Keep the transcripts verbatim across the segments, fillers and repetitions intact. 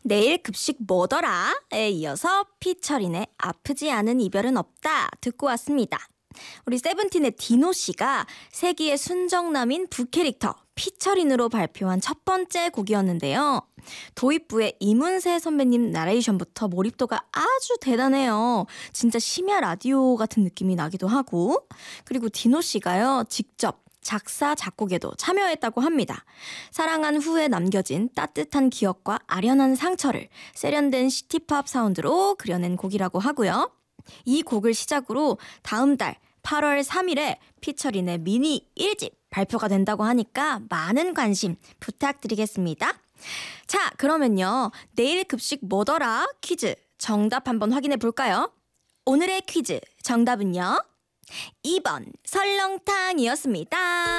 내일 급식 뭐더라?에 이어서 피처린의 아프지 않은 이별은 없다 듣고 왔습니다. 우리 세븐틴의 디노 씨가 세기의 순정남인 부캐릭터 피처린으로 발표한 첫 번째 곡이었는데요. 도입부의 이문세 선배님 나레이션부터 몰입도가 아주 대단해요. 진짜 심야 라디오 같은 느낌이 나기도 하고, 그리고 디노 씨가요 직접 작사, 작곡에도 참여했다고 합니다. 사랑한 후에 남겨진 따뜻한 기억과 아련한 상처를 세련된 시티팝 사운드로 그려낸 곡이라고 하고요. 이 곡을 시작으로 다음 달 팔월 삼일에 피처린의 미니 일 집 발표가 된다고 하니까 많은 관심 부탁드리겠습니다. 자, 그러면요. 내일 급식 뭐더라? 퀴즈 정답 한번 확인해 볼까요? 오늘의 퀴즈 정답은요. 이 번 설렁탕이었습니다.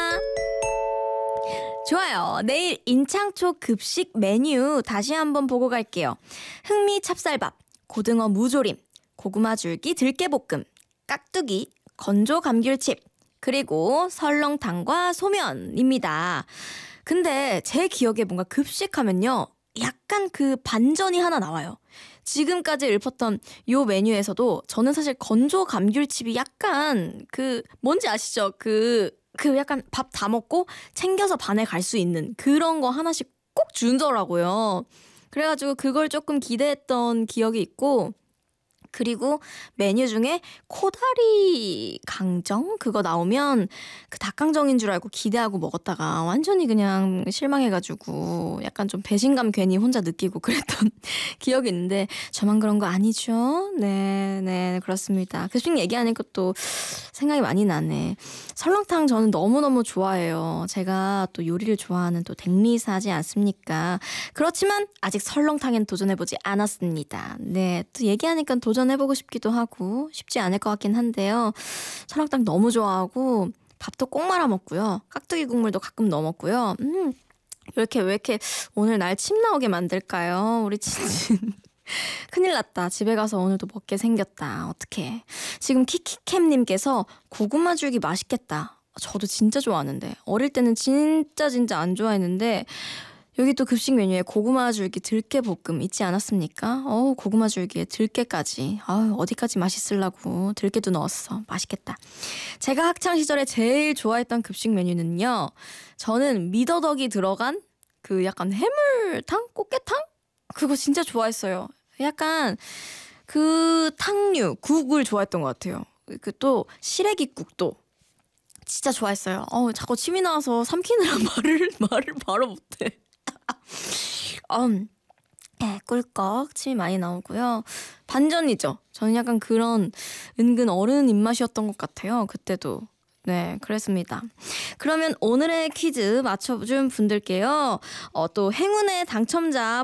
좋아요. 내일 인창초 급식 메뉴 다시 한번 보고 갈게요. 흑미 찹쌀밥, 고등어 무조림, 고구마 줄기 들깨볶음, 깍두기, 건조 감귤칩, 그리고 설렁탕과 소면입니다. 근데 제 기억에 뭔가 급식하면요 약간 그 반전이 하나 나와요. 지금까지 읊었던 요 메뉴에서도 저는 사실 건조 감귤칩이 약간 그 뭔지 아시죠? 그, 그 약간 밥 다 먹고 챙겨서 반에 갈 수 있는 그런 거 하나씩 꼭 주더라고요. 그래가지고 그걸 조금 기대했던 기억이 있고, 그리고 메뉴 중에 코다리 강정 그거 나오면 그 닭강정인 줄 알고 기대하고 먹었다가 완전히 그냥 실망해가지고 약간 좀 배신감 괜히 혼자 느끼고 그랬던 기억이 있는데 저만 그런 거 아니죠? 네, 네, 그렇습니다. 급식 얘기하니까 또 생각이 많이 나네. 설렁탕 저는 너무너무 좋아해요. 제가 또 요리를 좋아하는 또 댁리사지 않습니까? 그렇지만 아직 설렁탕엔 도전해보지 않았습니다. 네, 또 얘기하니까 도전해보고 싶기도 하고 쉽지 않을 것 같긴 한데요. 설렁탕 너무 좋아하고 밥도 꼭 말아 먹고요. 깍두기 국물도 가끔 넣어 먹고요. 음, 이렇게 왜 이렇게 오늘 날 침 나오게 만들까요? 우리 친친. 큰일 났다. 집에 가서 오늘도 먹게 생겼다. 어떡해. 지금 키키캠님께서 고구마 줄기 맛있겠다. 저도 진짜 좋아하는데 어릴 때는 진짜 진짜 안 좋아했는데 여기 또 급식 메뉴에 고구마 줄기 들깨 볶음 있지 않았습니까? 어 고구마 줄기에 들깨까지. 아유, 어디까지 맛있으려고 들깨도 넣었어. 맛있겠다. 제가 학창 시절에 제일 좋아했던 급식 메뉴는요. 저는 미더덕이 들어간 그 약간 해물탕? 꽃게탕? 그거 진짜 좋아했어요. 약간 그 탕류, 국을 좋아했던 것 같아요. 그 또 시래기국도 진짜 좋아했어요. 어, 자꾸 침이 나와서 삼키느라 말을 말을 바로 못해. 음, 네, 꿀꺽 침이 많이 나오고요. 반전이죠. 저는 약간 그런 은근 어른 입맛이었던 것 같아요. 그때도. 네, 그랬습니다. 그러면 오늘의 퀴즈 맞춰준 분들께요. 어, 또 행운의 당첨자